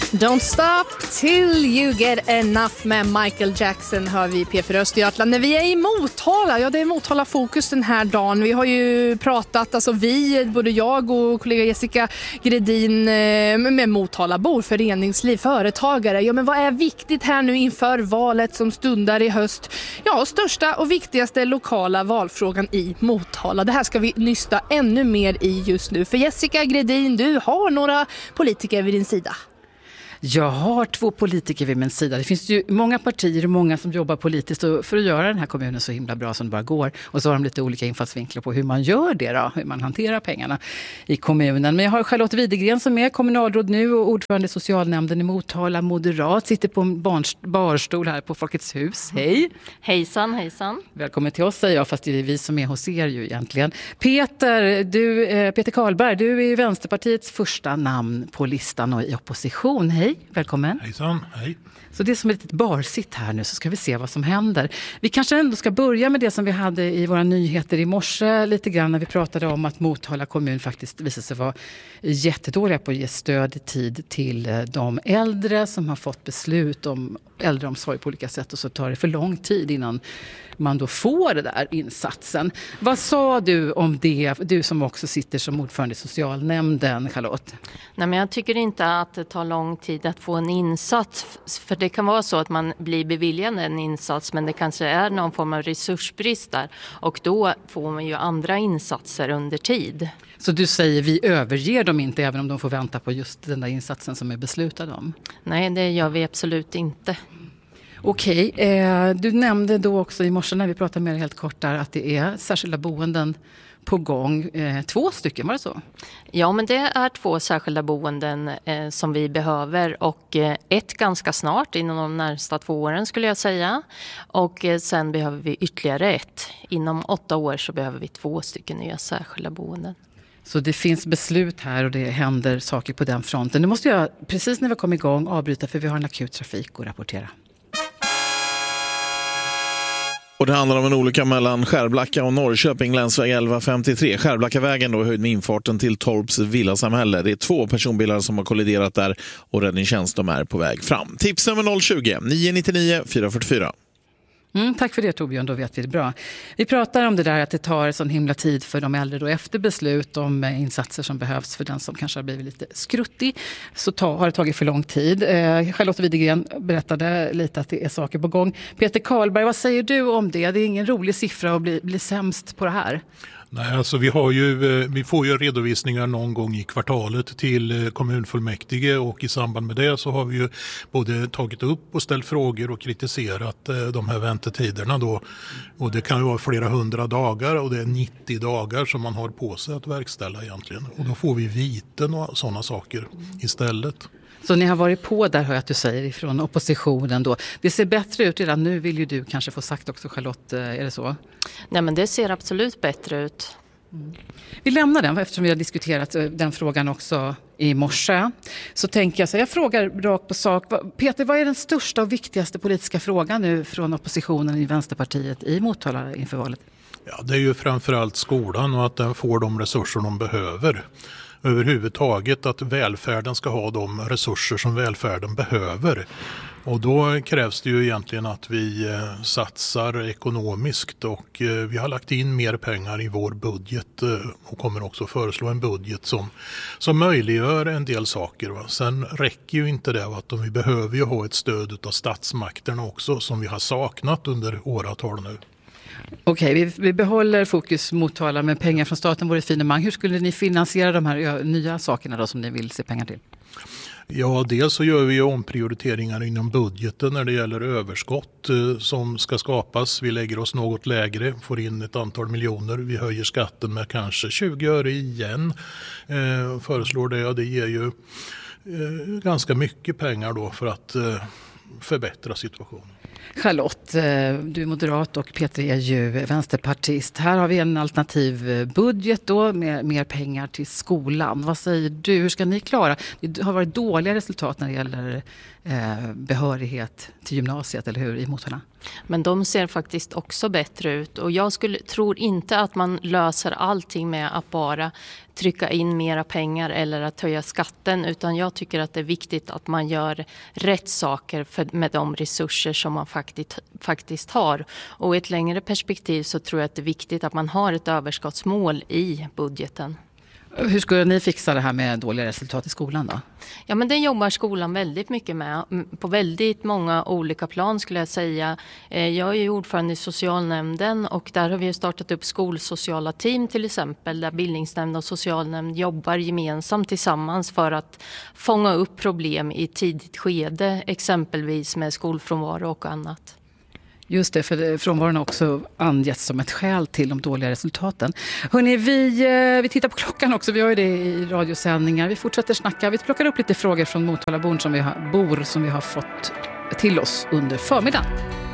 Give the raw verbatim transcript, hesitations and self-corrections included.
Don't stop till you get enough med Michael Jackson hör vi i P fyra Östergötland. När vi är i Motala, ja det är Motala fokus den här dagen. Vi har ju pratat, alltså vi, både jag och kollega Jessica Gredin med Motalabor, föreningsliv, företagare. Ja men vad är viktigt här nu inför valet som stundar i höst? Ja, största och viktigaste lokala valfrågan i Motala. Det här ska vi nysta ännu mer i just nu. För Jessica Gredin, du har några politiker vid din sida. Jag har två politiker vid min sida. Det finns ju många partier och många som jobbar politiskt för att göra den här kommunen så himla bra som det bara går. Och så har de lite olika infallsvinklar på hur man gör det då, hur man hanterar pengarna i kommunen. Men jag har Charlotte Widegren som är kommunalråd nu och ordförande i socialnämnden i Motala, moderat. Sitter på en barstol här på Folkets hus. Hej! Hejsan, hejsan. Välkommen till oss säger jag, fast det är vi som är hos er ju egentligen. Peter, du, Peter Karlberg, du är Vänsterpartiets första namn på listan och i opposition. Hej! Välkommen. Hejsan, hej. Så det är som ett litet barsitt här nu så ska vi se vad som händer. Vi kanske ändå ska börja med det som vi hade i våra nyheter i morse lite grann när vi pratade om att Motala kommun faktiskt visade sig vara jättedåliga på att ge stöd i tid till de äldre som har fått beslut om äldreomsorg på olika sätt och så tar det för lång tid innan man då får det där insatsen. Vad sa du om det, du som också sitter som ordförande i socialnämnden, Charlotte? Nej, men jag tycker inte att det tar lång tid att få en insats, för det kan vara så att man blir beviljad en insats men det kanske är någon form av resursbrist där och då får man ju andra insatser under tid. Så du säger vi överger dem inte även om de får vänta på just den där insatsen som är beslutad om? Nej, det gör vi absolut inte. Okej, eh, du nämnde då också i morse när vi pratade med dig helt kort där att det är särskilda boenden på gång. Eh, två stycken, var det så? Ja, men det är två särskilda boenden eh, som vi behöver och eh, ett ganska snart inom de närmsta två åren skulle jag säga. Och eh, sen behöver vi ytterligare ett. Inom åtta år så behöver vi två stycken nya särskilda boenden. Så det finns beslut här och det händer saker på den fronten. Nu måste jag precis när vi kommer igång avbryta för vi har en akut trafik att rapportera. Och det handlar om en olycka mellan Skärblacka och Norrköping, länsväg elva femtiotre. Skärblackavägen då höjd med infarten till Torps villasamhälle. Det är två personbilar som har kolliderat där och räddningstjänst de är på väg fram. Tips nummer noll tjugo nio nio nio fyra fyra fyra. Mm, tack för det Torbjörn, då vet vi det bra. Vi pratar om det där att det tar sån himla tid för de äldre då efter beslut om insatser som behövs för den som kanske har blivit lite skruttig. Så ta, har det tagit för lång tid. Eh, Charlotte Widegren berättade lite att det är saker på gång. Peter Karlberg, vad säger du om det? Det är ingen rolig siffra att bli, bli sämst på det här. Nej, alltså vi, har ju, vi får ju redovisningar någon gång i kvartalet till kommunfullmäktige och i samband med det så har vi ju både tagit upp och ställt frågor och kritiserat de här väntetiderna då. Och det kan ju vara flera hundra dagar och det är nittio dagar som man har på sig att verkställa egentligen. Och då får vi viten och sådana saker istället. Så ni har varit på där, hör jag att du säger, ifrån oppositionen då. Det ser bättre ut redan nu, vill ju du kanske få sagt också, Charlotte, är det så? Nej, men det ser absolut bättre ut. Mm. Vi lämnar den eftersom vi har diskuterat den frågan också i morse. Så tänker jag så jag frågar rakt på sak. Peter, vad är den största och viktigaste politiska frågan nu från oppositionen i Vänsterpartiet i Motala inför valet? Ja, det är ju framförallt skolan och att den får de resurser de behöver. Överhuvudtaget att välfärden ska ha de resurser som välfärden behöver. Och då krävs det ju egentligen att vi satsar ekonomiskt och vi har lagt in mer pengar i vår budget och kommer också föreslå en budget som, som möjliggör en del saker. Va? Sen räcker ju inte det, va? Vi behöver ju ha ett stöd av statsmakterna också som vi har saknat under åratal nu. Okej, vi, vi behåller fokus Motala med pengar från staten vore finemang. Hur skulle ni finansiera de här nya sakerna då som ni vill se pengar till? Ja, dels så gör vi ju omprioriteringar inom budgeten när det gäller överskott eh, som ska skapas. Vi lägger oss något lägre, får in ett antal miljoner. Vi höjer skatten med kanske tjugo öre igen. Eh, föreslår det och det ger ju eh, ganska mycket pengar då för att eh, förbättra situationen. Charlotte, du är moderat och Peter är ju vänsterpartist. Här har vi en alternativ budget då med mer pengar till skolan. Vad säger du? Hur ska ni klara? Det har varit dåliga resultat när det gäller eh, behörighet till gymnasiet, eller hur, i Motala? Men de ser faktiskt också bättre ut och jag skulle, tror inte att man löser allting med att bara trycka in mera pengar eller att höja skatten, utan jag tycker att det är viktigt att man gör rätt saker för, med de resurser som man faktiskt, faktiskt har. Och i ett längre perspektiv så tror jag att det är viktigt att man har ett överskottsmål i budgeten. Hur skulle ni fixa det här med dåliga resultat i skolan då? Ja, men det jobbar skolan väldigt mycket med. På väldigt många olika plan skulle jag säga. Jag är ju ordförande i socialnämnden och där har vi startat upp skolsociala team till exempel. Där bildningsnämnd och socialnämnd jobbar gemensamt tillsammans för att fånga upp problem i tidigt skede. Exempelvis med skolfrånvaro och annat. Just det, för frånvaron har också angetts som ett skäl till de dåliga resultaten. Hörrni, vi, vi tittar på klockan också. Vi har ju det i radiosändningar. Vi fortsätter snacka. Vi plockar upp lite frågor från Motalaborn som vi har, bor som vi har fått till oss under förmiddagen.